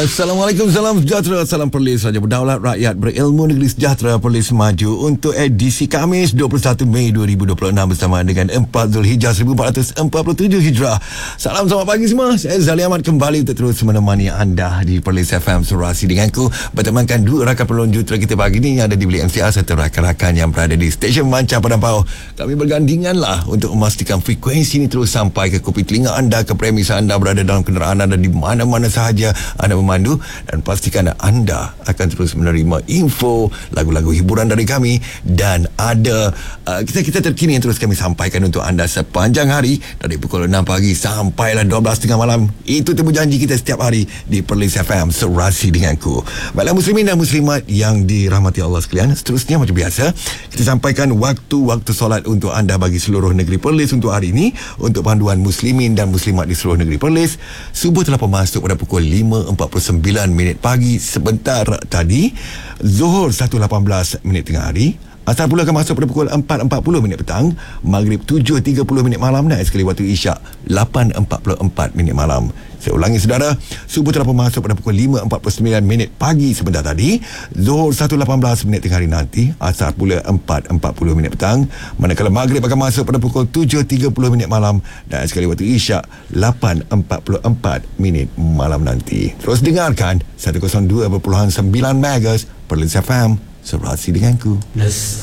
Assalamualaikum, salam sejahtera, salam Perlis, Raja Berdaulat, rakyat berilmu, negeri sejahtera, Perlis maju. Untuk edisi Khamis 21 Mei 2026 bersama dengan 4 Zulhijjah 1447 Hijrah. Salam selamat pagi semua. Saya Zali Ahmad kembali untuk terus menemani anda di Perlis FM Surasi denganku. Bertemankan dua rakan pelon jutera kita pagi ni yang ada di bilik MCR serta rakan-rakan yang berada di stesen Mancar Padang Pau. Kami bergandingan lah untuk memastikan frekuensi ini terus sampai ke kopi telinga anda, ke premis anda berada dalam kenderaan anda, di mana-mana sahaja anda memandu, dan pastikan anda akan terus menerima info, lagu-lagu hiburan dari kami, dan ada kita terkini yang terus kami sampaikan untuk anda sepanjang hari dari pukul 6 pagi sampailah 12.30 malam. Itu temu janji kita setiap hari di Perlis FM Serasi denganku. Baiklah muslimin dan muslimat yang dirahmati Allah sekalian, seterusnya macam biasa kita sampaikan waktu-waktu solat untuk anda bagi seluruh negeri Perlis untuk hari ini. Untuk panduan muslimin dan muslimat di seluruh negeri Perlis, subuh telah masuk pada pukul 5.49 pagi sebentar tadi, Zuhur 1.18 tengah hari, asar pula akan masuk pada pukul 4.40 petang, Maghrib 7.30 malam, dan sekali waktu Isyak 8.44 malam. Saya ulangi saudara, subuh telah masuk pada pukul 5.49 pagi sebentar tadi, Zuhur 1.18 tengah hari nanti, asar pula 4.40 petang, manakala Maghrib akan masuk pada pukul 7.30 malam, dan sekali waktu Isyak 8.44 malam nanti. Terus dengarkan 102.9 MHz Perlis FM Serasi denganku.